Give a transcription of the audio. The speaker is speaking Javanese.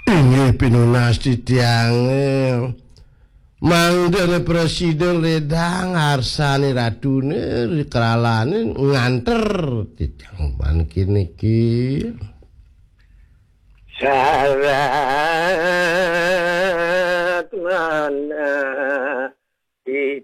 Nggih pinunasti tiange. Mangdene presiden ledang arsane radune kralane nganter ditang kene iki. Sarang